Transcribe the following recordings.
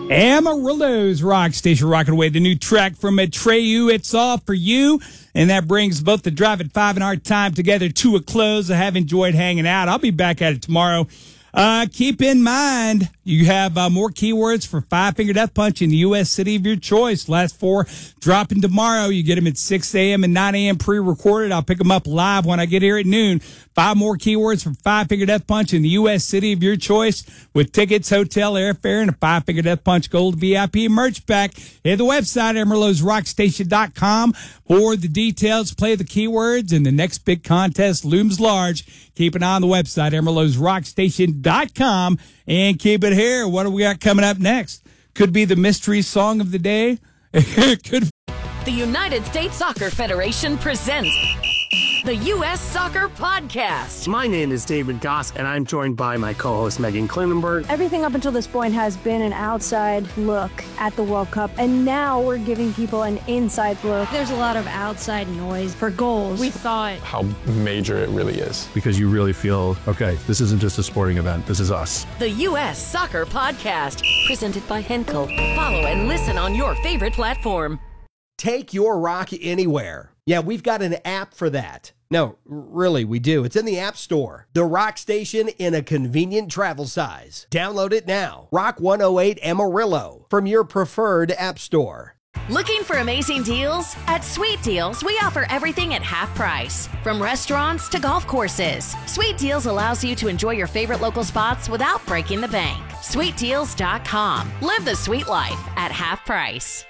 Amarillo's Rock Station, rocking away the new track from Atreyu, It's All For You. And that brings both the Drive at 5 and our time together to a close. I have enjoyed hanging out. I'll be back at it tomorrow. Keep in mind, you have more keywords for Five Finger Death Punch in the U.S. city of your choice. Last 4 dropping tomorrow. You get them at 6 a.m. and 9 a.m. pre-recorded. I'll pick them up live when I get here at noon. 5 more keywords for Five Finger Death Punch in the U.S. city of your choice with tickets, hotel, airfare, and a Five Finger Death Punch Gold VIP merch pack. Hit the website, Amarillo'sRockStation.com for the details. Play the keywords, and the next big contest looms large. Keep an eye on the website, Amarillo'sRockStation.com, and keep it here. What do we got coming up next? Could be the mystery song of the day. Could. The United States Soccer Federation presents the U.S. Soccer Podcast. My name is David Goss, and I'm joined by my co-host Megan Klinenberg. Everything up until this point has been an outside look at the World Cup, and now we're giving people an inside look. There's a lot of outside noise for goals. We thought how major it really is. Because you really feel, okay, this isn't just a sporting event, this is us. The U.S. Soccer Podcast, presented by Henkel. Follow and listen on your favorite platform. Take your rock anywhere. Yeah, we've got an app for that. No, really, we do. It's in the App Store. The Rock Station in a convenient travel size. Download it now. Rock 108 Amarillo from your preferred app store. Looking for amazing deals? At Sweet Deals, we offer everything at half price. From restaurants to golf courses. Sweet Deals allows you to enjoy your favorite local spots without breaking the bank. SweetDeals.com. Live the sweet life at half price.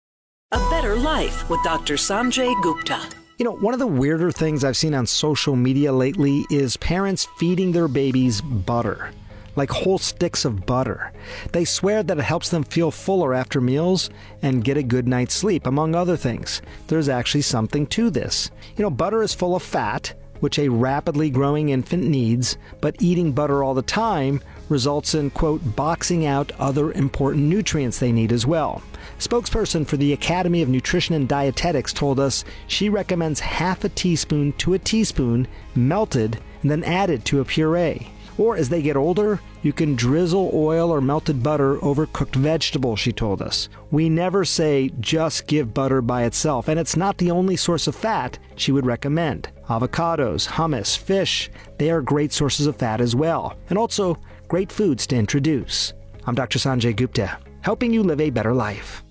A Better Life with Dr. Sanjay Gupta. You know, one of the weirder things I've seen on social media lately is parents feeding their babies butter, like whole sticks of butter. They swear that it helps them feel fuller after meals and get a good night's sleep, among other things. There's actually something to this. You know, butter is full of fat, which a rapidly growing infant needs, but eating butter all the time results in, quote, boxing out other important nutrients they need as well. Spokesperson for the Academy of Nutrition and Dietetics told us she recommends half a teaspoon to a teaspoon melted and then added to a puree. Or as they get older, you can drizzle oil or melted butter over cooked vegetables, she told us. We never say just give butter by itself, and it's not the only source of fat she would recommend. Avocados, hummus, fish, they are great sources of fat as well, and also great foods to introduce. I'm Dr. Sanjay Gupta, helping you live a better life.